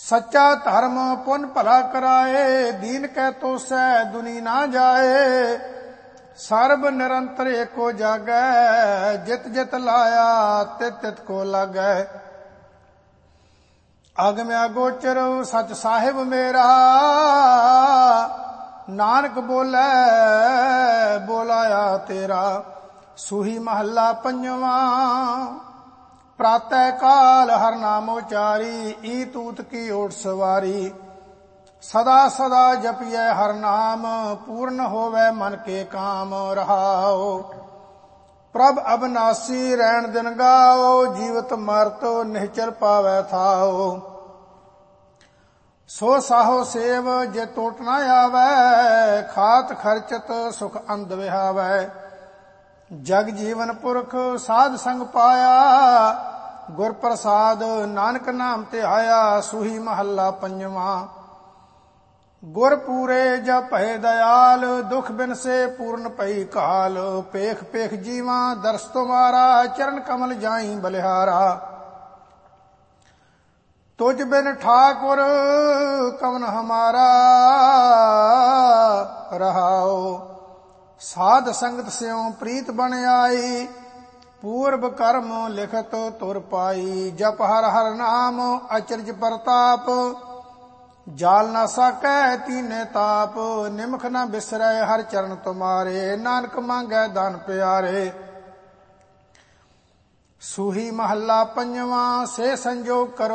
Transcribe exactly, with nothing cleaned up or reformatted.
सच्चा धर्म पुन भला कराए, दीन कै तो सै दुनी ना जाए। सर्ब निरंतर एको जागै, जित जित लाया तित तित को लागै। अगम्या गोचर सच साहिब मेरा, नानक बोलै बोलाया तेरा। सूही महला पंजवा, प्रातः काल हर नाम उचारी, ई तूत की ओट सवारी। सदा सदा जपिए हर नाम, पूर्ण होवे मन के काम रहाओ। प्रभ अविनाशी रैन दिन गाओ, जीवत मरत निश्चल पावै थाओ। सो साहो सेव जे टोट न आवै, खात खर्चत सुख अंध विहावै। जग जीवन पुरख साध संग पाया, गुर प्रसाद नानक नाम ध्याया। सूही महला पंजवा, गुर पूरे जब भय दयाल, दुख बिन से पूर्ण पई काल। पेख पेख जीवा दर्श तुम्हारा, चरण कमल जाई बलिहारा। तुझ बिन ठाकुर कवन हमारा, रहाओ साध संगत स्यों प्रीत बन आई। पूर्व कर्म लिखत तुर पाई, जप हर हर नाम अचरज प्रताप। जाल न साकै तीने ताप, निमख न बिसरै हर चरण तुम्हारे। नानक मांगै दान प्यारे। सूही महला पंजवा, से संजोग करो